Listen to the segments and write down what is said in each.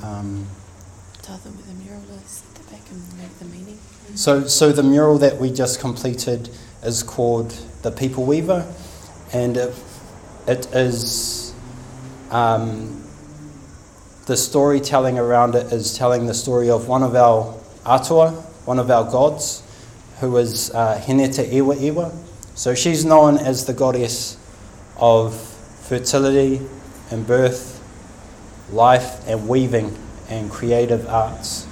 Tell them where the mural is at the back and make the meaning. So the mural that we just completed is called The People Weaver, and it is the storytelling around it is telling the story of one of our atua, one of our gods, who is Heneta Iwa Iwa. So she's known as the goddess of fertility and birth, life and weaving and creative arts.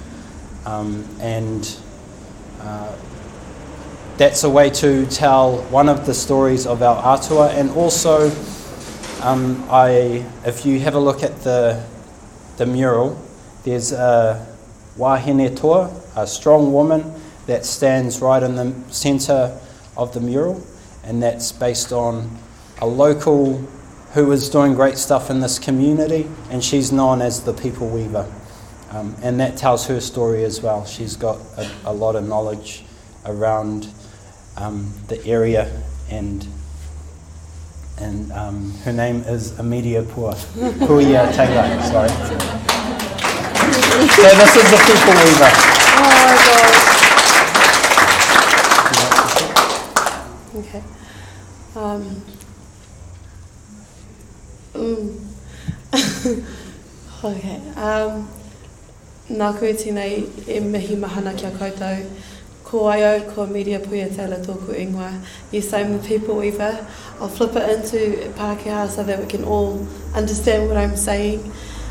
That's a way to tell one of the stories of our atua. And also, if you have a look at the mural, there's a wahine toa, a strong woman that stands right in the centre of the mural, and that's based on a local who is doing great stuff in this community, and she's known as the People Weaver. And that tells her story as well. She's got a lot of knowledge around the area, and her name is Amelia Puia Taylor. Sorry. So this is the People Weaver. Oh my gosh. Okay. Okay. Nā koe tēnei e mihi mahana kia koutou. Ko ai au, ko Amelia Puia Taylor tōku ingoa. Yes, I'm the People Weaver. I'll flip it into Pākehā so that we can all understand what I'm saying.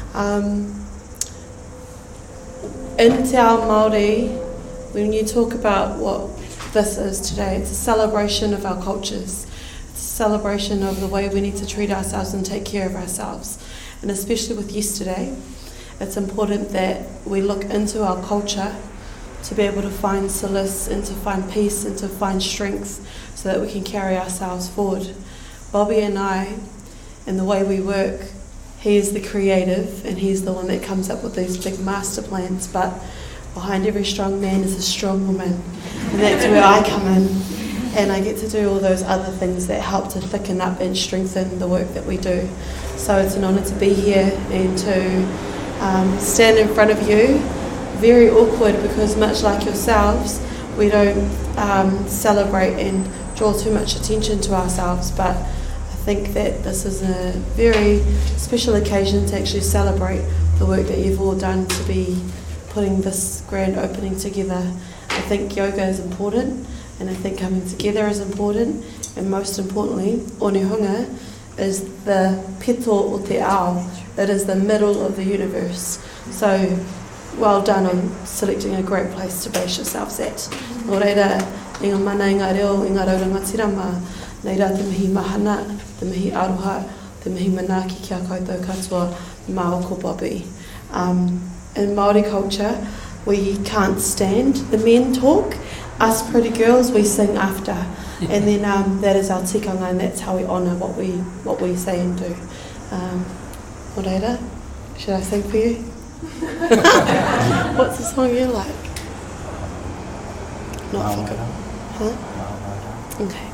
In Te Ao Māori, when you talk about what this is today, it's a celebration of our cultures. It's a celebration of the way we need to treat ourselves and take care of ourselves. And especially with yesterday, it's important that we look into our culture to be able to find solace and to find peace and to find strength so that we can carry ourselves forward. Bobby and I, and the way we work, he is the creative and he's the one that comes up with these big master plans, but behind every strong man is a strong woman. And that's where I come in, and I get to do all those other things that help to thicken up and strengthen the work that we do. So it's an honour to be here and to stand in front of you. Very awkward because much like yourselves, we don't celebrate and draw too much attention to ourselves, but I think that this is a very special occasion to actually celebrate the work that you've all done to be putting this grand opening together. I think yoga is important, and I think coming together is important, and most importantly, Onehunga is the pito o te ao. It is the middle of the universe. So, well done on selecting a great place to base yourselves at. Nō reira, i ngā mana, i ngā reo, i ngā raurangatirama, nei rā te mihi mahana, te mihi aroha, te mihi manaki kia koutou katoa, mā oko Bobby. In Māori culture, we can't stand the men talk. Us pretty girls, we sing after. And then that is our tikanga, and that's how we honour what we say and do. Nō reira, should I sing for you? What's the song you like? Not for good. Huh? Okay.